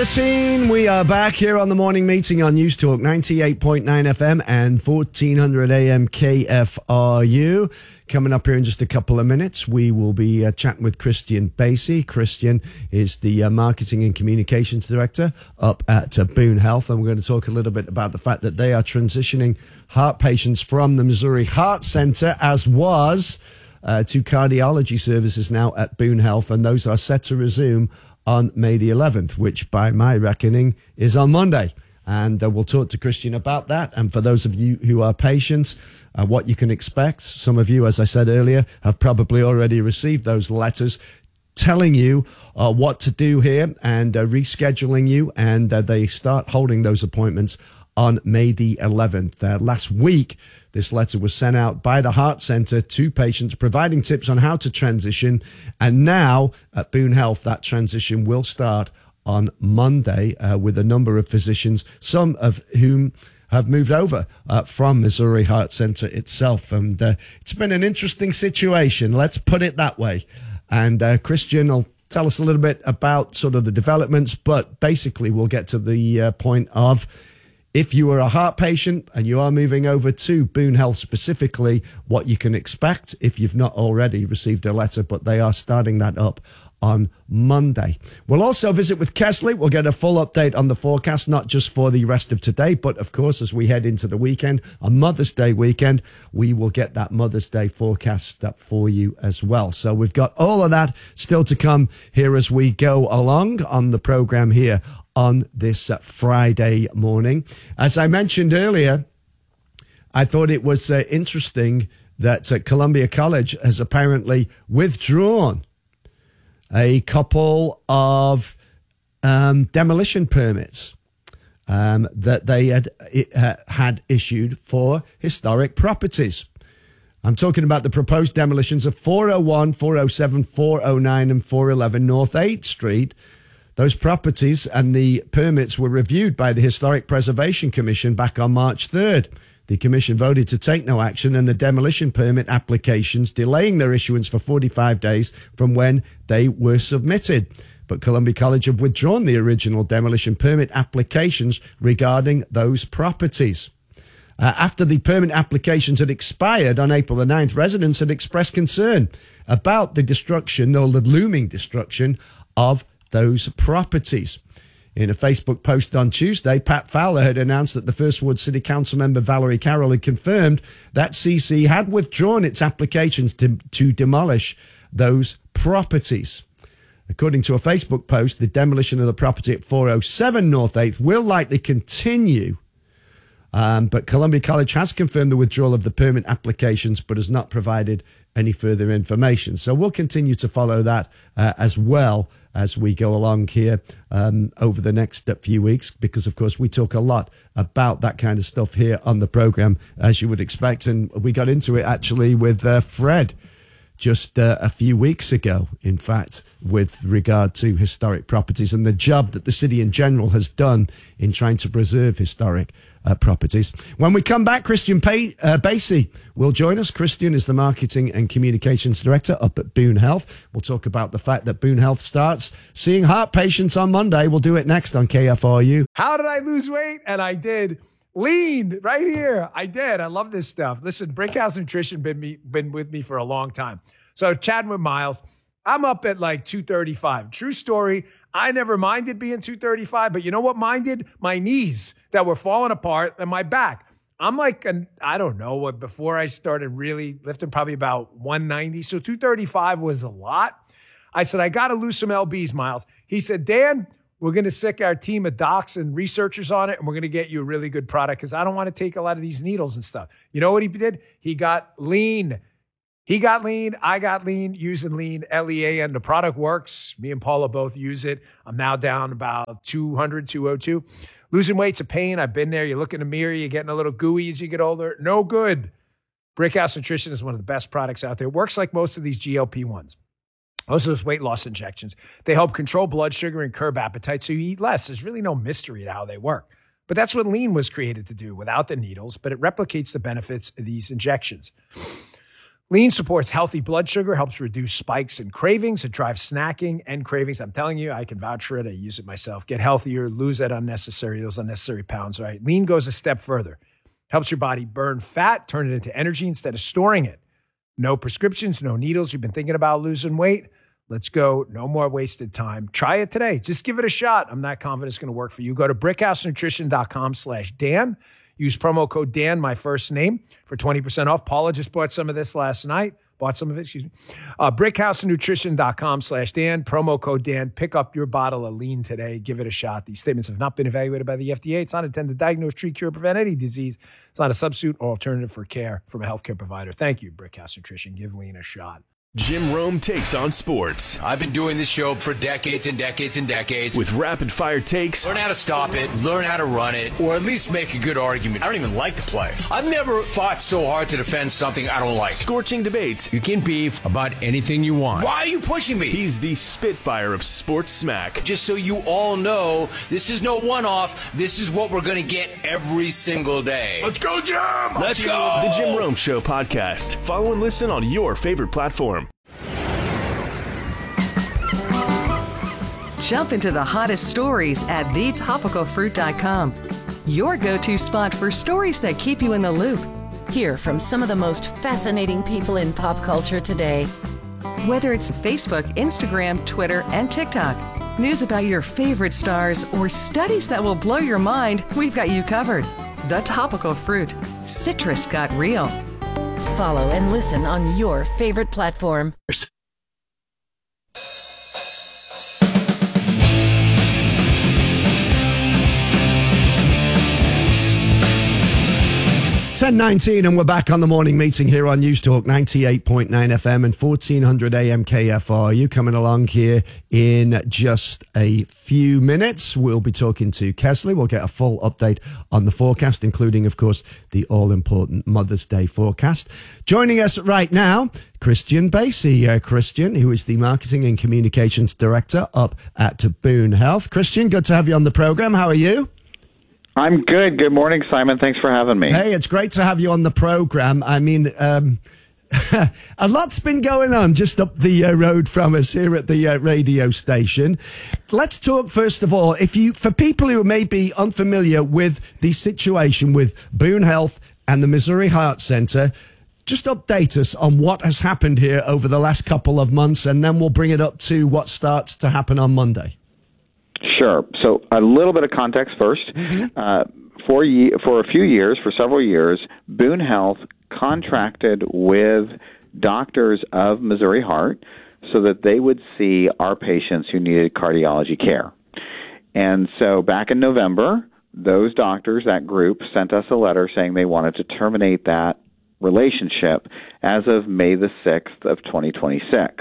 8:13, we are back here on the morning meeting on News Talk 98.9 FM and 1400 AM KFRU. Coming up here in just a couple of minutes, we will be chatting with Christian Basie. Christian is the Marketing and Communications Director up at Boone Health, and we're going to talk a little bit about the fact that they are transitioning heart patients from the Missouri Heart Center, as was, to cardiology services now at Boone Health, and those are set to resume on May the 11th, which by my reckoning is on Monday. And we'll talk to Christian about that. And for those of you who are patients, what you can expect. Some of you, as I said earlier, have probably already received those letters telling you what to do here and rescheduling you. And they start holding those appointments on May the 11th. Last week, this letter was sent out by the Heart Center to patients, providing tips on how to transition. And now at Boone Health, that transition will start on Monday with a number of physicians, some of whom have moved over from Missouri Heart Center itself. And it's been an interesting situation, let's put it that way. And Christian will tell us a little bit about sort of the developments, but basically we'll get to the point of, if you are a heart patient and you are moving over to Boone Health specifically, what you can expect if you've not already received a letter, but they are starting that up on Monday. We'll also visit with Kesley. We'll get a full update on the forecast, not just for the rest of today, but of course, as we head into the weekend, on Mother's Day weekend, we will get that Mother's Day forecast up for you as well. So we've got all of that still to come here as we go along on the program here on this Friday morning. As I mentioned earlier, I thought it was interesting that Columbia College has apparently withdrawn a couple of demolition permits that they had issued for historic properties. I'm talking about the proposed demolitions of 401, 407, 409, and 411 North 8th Street. Those properties and the permits were reviewed by the Historic Preservation Commission back on March 3rd. The commission voted to take no action, and the demolition permit applications delaying their issuance for 45 days from when they were submitted. But Columbia College have withdrawn the original demolition permit applications regarding those properties. After the permit applications had expired on April the 9th, residents had expressed concern about the destruction, or the looming destruction, of those properties. In a Facebook post on Tuesday, Pat Fowler had announced that the First Ward City Council member Valerie Carroll had confirmed that CC had withdrawn its applications to demolish those properties. According to a Facebook post, the demolition of the property at 407 North 8th will likely continue, but Columbia College has confirmed the withdrawal of the permit applications but has not provided any further information. So we'll continue to follow that as well as we go along here over the next few weeks, because, of course, we talk a lot about that kind of stuff here on the program, as you would expect. And we got into it, actually, with Fred just a few weeks ago, in fact, with regard to historic properties and the job that the city in general has done in trying to preserve historic properties. When we come back, Christian Basie will join us. Christian is the Marketing and Communications Director up at Boone Health. We'll talk about the fact that Boone Health starts seeing heart patients on Monday. We'll do it next on KFRU. How did I lose weight? And I did. Lean right here. I did. I love this stuff. Listen, Brickhouse Nutrition been with me for a long time. So chatting with Miles, I'm up at like 235. True story. I never minded being 235, but you know what minded? My knees that were falling apart and my back. I'm like, I don't know, before I started really lifting, probably about 190. So 235 was a lot. I said, I got to lose some LBs, Miles. He said, Dan, we're going to sick our team of docs and researchers on it, and we're going to get you a really good product because I don't want to take a lot of these needles and stuff. You know what he did? He got lean. He got lean. I got lean, using lean, LEAN. The product works. Me and Paula both use it. I'm now down about 200, 202. Losing weight's a pain. I've been there. You look in the mirror, you're getting a little gooey as you get older. No good. Brickhouse Nutrition is one of the best products out there. It works like most of these GLP-1s. Most of those weight loss injections. They help control blood sugar and curb appetite, so you eat less. There's really no mystery to how they work. But that's what lean was created to do without the needles, but it replicates the benefits of these injections. Lean supports healthy blood sugar, helps reduce spikes and cravings. It drives snacking and cravings. I'm telling you, I can vouch for it. I use it myself. Get healthier, lose those unnecessary pounds, right? Lean goes a step further. Helps your body burn fat, turn it into energy instead of storing it. No prescriptions, no needles. You've been thinking about losing weight? Let's go. No more wasted time. Try it today. Just give it a shot. I'm not confident it's going to work for you. Go to brickhousenutrition.com/Dan. Use promo code Dan, my first name, for 20% off. Paula just bought some of this last night. brickhousenutrition.com/Dan. Promo code Dan. Pick up your bottle of Lean today. Give it a shot. These statements have not been evaluated by the FDA. It's not intended to diagnose, treat, cure, or prevent any disease. It's not a substitute or alternative for care from a healthcare provider. Thank you, Brickhouse Nutrition. Give Lean a shot. Jim Rome takes on sports. I've been doing this show for decades and decades and decades. With rapid-fire takes. Learn how to stop it, learn how to run it, or at least make a good argument. I don't even like the play. I've never fought so hard to defend something I don't like. Scorching debates. You can beef about anything you want. Why are you pushing me? He's the Spitfire of sports smack. Just so you all know, this is no one-off. This is what we're going to get every single day. Let's go, Jim! Let's go! The Jim Rome Show podcast. Follow and listen on your favorite platform. Jump into the hottest stories at thetopicalfruit.com. Your go-to spot for stories that keep you in the loop. Hear from some of the most fascinating people in pop culture today. Whether it's Facebook, Instagram, Twitter, and TikTok, news about your favorite stars, or studies that will blow your mind, we've got you covered. The Topical Fruit. Citrus got real. Follow and listen on your favorite platform. 10:19 and we're back on the morning meeting here on News Talk 98.9 FM and 1400 AM KFRU. Coming along here in just a few minutes. We'll be talking to Kesley. We'll get a full update on the forecast, including, of course, the all-important Mother's Day forecast. Joining us right now, Christian Basie. Christian, who is the Marketing and Communications Director up at Boone Health. Christian, good to have you on the program. How are you? I'm good. Good morning, Simon. Thanks for having me. Hey, it's great to have you on the program. I mean, a lot's been going on just up the road from us here at the radio station. Let's talk first of all, for people who may be unfamiliar with the situation with Boone Health and the Missouri Heart Center, just update us on what has happened here over the last couple of months, and then we'll bring it up to what starts to happen on Monday. Sure. So a little bit of context first. For a few years, for several years, Boone Health contracted with doctors of Missouri Heart so that they would see our patients who needed cardiology care. And so back in November, those doctors, that group, sent us a letter saying they wanted to terminate that relationship as of May the 6th of 2026.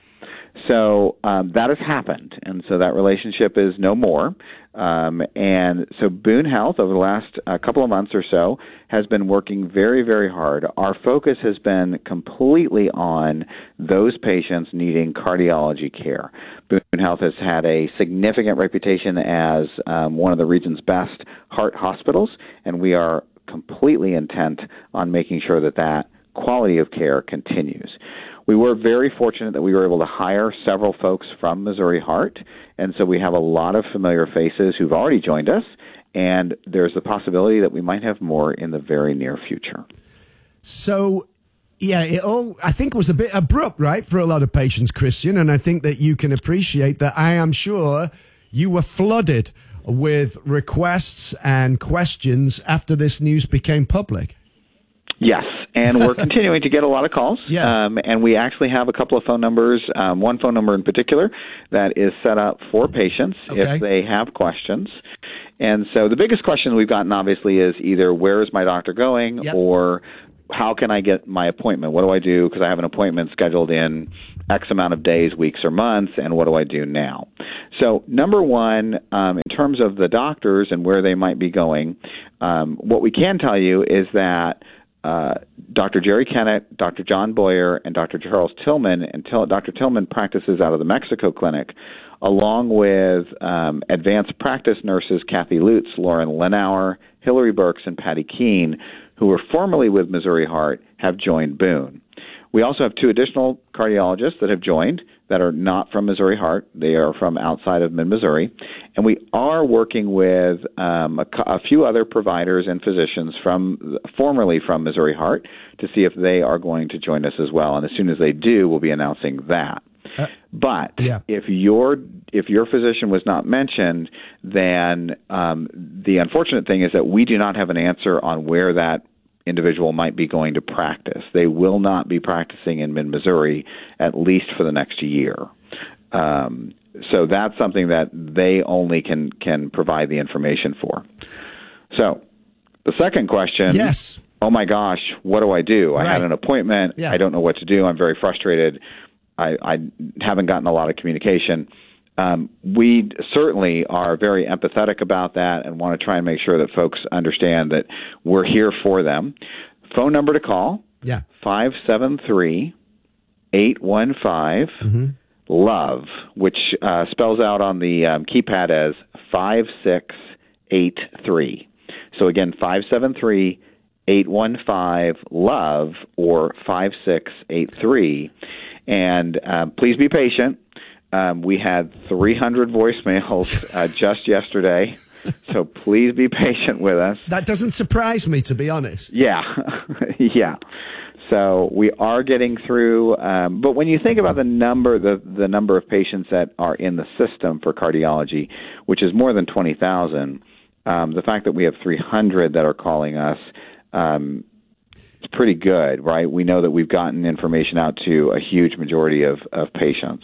So that has happened, and so that relationship is no more. And so Boone Health, over the last couple of months or so, has been working very, very hard. Our focus has been completely on those patients needing cardiology care. Boone Health has had a significant reputation as one of the region's best heart hospitals, and we are completely intent on making sure that that quality of care continues. We were very fortunate that we were able to hire several folks from Missouri Heart, and so we have a lot of familiar faces who've already joined us, and there's the possibility that we might have more in the very near future. So, yeah, I think it was a bit abrupt, right, for a lot of patients, Christian, and I think that you can appreciate that. I am sure you were flooded with requests and questions after this news became public. Yes, and we're continuing to get a lot of calls. Yeah. And we actually have a couple of phone numbers, one phone number in particular that is set up for patients if they have questions. And so the biggest question we've gotten, obviously, is either where is my doctor going or how can I get my appointment? What do I do? Because I have an appointment scheduled in X amount of days, weeks, or months, and what do I do now? So number one, in terms of the doctors and where they might be going, what we can tell you is that Dr. Jerry Kennett, Dr. John Boyer, and Dr. Charles Tillman, and Dr. Tillman practices out of the Mexico Clinic, along with advanced practice nurses Kathy Lutz, Lauren Lenauer, Hillary Burks, and Patty Keene, who were formerly with Missouri Heart, have joined Boone. We also have 2 additional cardiologists that have joined that are not from Missouri Heart. They are from outside of mid-Missouri. And we are working with a few other providers and physicians formerly from Missouri Heart to see if they are going to join us as well. And as soon as they do, we'll be announcing that. But if your physician was not mentioned, then the unfortunate thing is that we do not have an answer on where that individual might be going to practice. They will not be practicing in mid-Missouri at least for the next year. So that's something that they only can provide the information for. So the second question, yes. Oh my gosh, what do I do? Right. I had an appointment. Yeah. I don't know what to do. I'm very frustrated. I haven't gotten a lot of communication. We certainly are very empathetic about that and want to try and make sure that folks understand that we're here for them. Phone number to call, 573-815-LOVE, which spells out on the keypad as 5683. So again, 573-815-LOVE or 5683. And please be patient. We had 300 voicemails just yesterday, so please be patient with us. That doesn't surprise me, to be honest. Yeah, yeah. So we are getting through. But when you think about the number of patients that are in the system for cardiology, which is more than 20,000, the fact that we have 300 that are calling us, it's pretty good, right? We know that we've gotten information out to a huge majority of patients.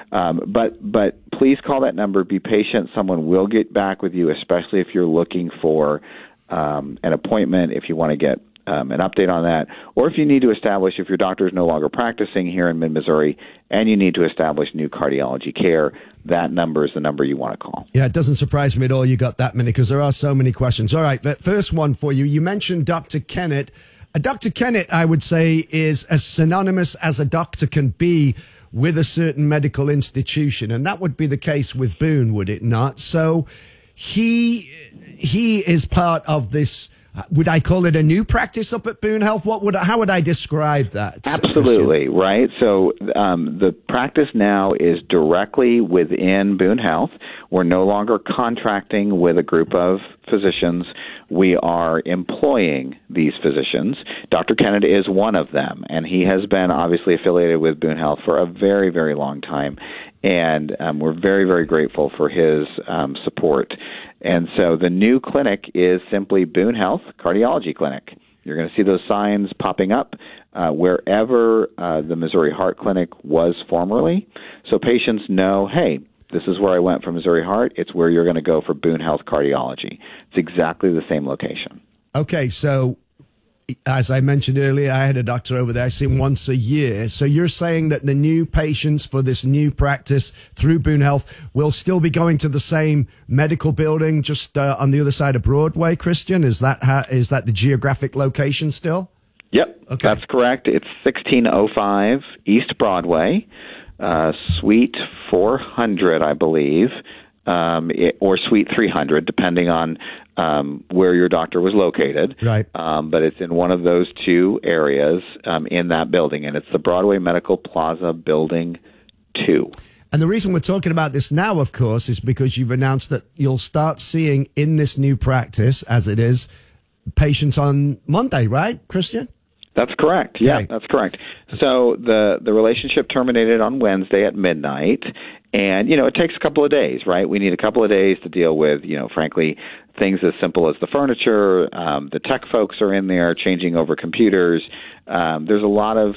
But please call that number. Be patient. Someone will get back with you, especially if you're looking for an appointment, if you want to get an update on that, or if you need to establish, if your doctor is no longer practicing here in mid-Missouri and you need to establish new cardiology care, that number is the number you want to call. Yeah, it doesn't surprise me at all you got that many because there are so many questions. All right, that first one for you. You mentioned Dr. Kennett. Dr. Kennett, I would say, is as synonymous as a doctor can be with a certain medical institution, and that would be the case with Boone, would it not? So he is part of this. Would I call it a new practice up at Boone Health? How would I describe that? Absolutely, right? So the practice now is directly within Boone Health. We're no longer contracting with a group of physicians. We are employing these physicians. Dr. Kennett is one of them, and he has been obviously affiliated with Boone Health for a very, very long time. And we're very, very grateful for his support. And so the new clinic is simply Boone Health Cardiology Clinic. You're going to see those signs popping up wherever the Missouri Heart Clinic was formerly. So patients know, hey, this is where I went for Missouri Heart. It's where you're going to go for Boone Health Cardiology. It's exactly the same location. Okay, so as I mentioned earlier, I had a doctor over there. I see him once a year. So you're saying that the new patients for this new practice through Boone Health will still be going to the same medical building just on the other side of Broadway, Christian? Is that the geographic location still? Yep, okay. That's correct. It's 1605 East Broadway, Suite 400, I believe, or Suite 300, depending on where your doctor was located. Right. But it's in one of those two areas in that building, and it's the Broadway Medical Plaza Building 2. And the reason we're talking about this now, of course, is because you've announced that you'll start seeing in this new practice, as it is, patients on Monday, right, Christian? That's correct. Okay. Yeah, that's correct. So the relationship terminated on Wednesday at midnight, and, it takes a couple of days, right? We need a couple of days to deal with, frankly, things as simple as the furniture. The tech folks are in there changing over computers. There's a lot of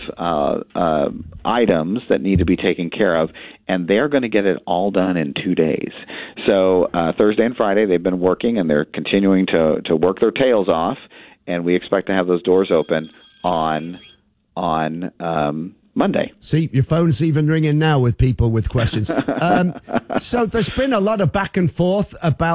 items that need to be taken care of, and they're going to get it all done in 2 days. So Thursday and Friday, they've been working, and they're continuing to work their tails off, and we expect to have those doors open on Monday. See, your phone's even ringing now with people with questions. So there's been a lot of back and forth about